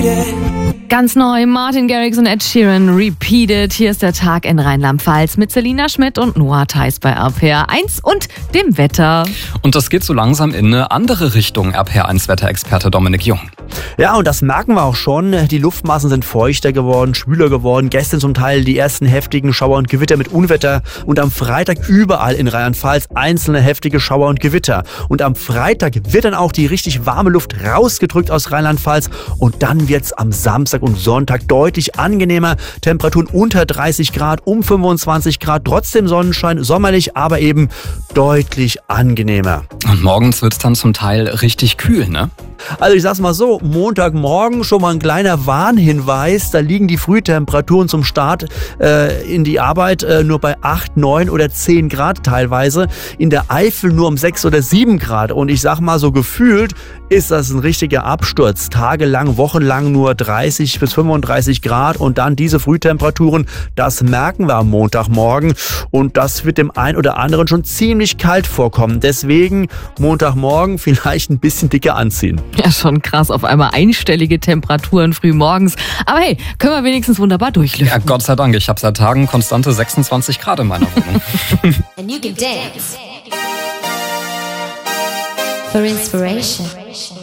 Ganz neu, Martin Garrix und Ed Sheeran, Repeated. Hier ist der Tag in Rheinland-Pfalz mit Selina Schmidt und Noah Theis bei RPR 1 und dem Wetter. Und das geht so langsam in eine andere Richtung, RPR 1 Wetterexperte Dominik Jung. Ja, und das merken wir auch schon. Die Luftmassen sind feuchter geworden, schwüler geworden. Gestern zum Teil die ersten heftigen Schauer und Gewitter mit Unwetter. Und am Freitag überall in Rheinland-Pfalz einzelne heftige Schauer und Gewitter. Und am Freitag wird dann auch die richtig warme Luft rausgedrückt aus Rheinland-Pfalz. Und dann wird's am Samstag und Sonntag deutlich angenehmer. Temperaturen unter 30 Grad, um 25 Grad. Trotzdem Sonnenschein, sommerlich, aber eben deutlich angenehmer. Und morgens wird's dann zum Teil richtig kühl, ne? Also ich sag's mal so, Montagmorgen schon mal ein kleiner Warnhinweis. Da liegen die Frühtemperaturen zum Start in die Arbeit nur bei 8, 9 oder 10 Grad teilweise. In der Eifel nur um 6 oder 7 Grad. Und ich sag mal so gefühlt ist das ein richtiger Absturz. Tagelang, wochenlang nur 30 bis 35 Grad und dann diese Frühtemperaturen, das merken wir am Montagmorgen. Und das wird dem einen oder anderen schon ziemlich kalt vorkommen. Deswegen Montagmorgen vielleicht ein bisschen dicker anziehen. Ja, schon krass, auf einmal einstellige Temperaturen früh morgens. Aber hey, können wir wenigstens wunderbar durchlüften. Ja, Gott sei Dank. Ich habe seit Tagen konstante 26 Grad in meiner Wohnung. And you can dance for inspiration.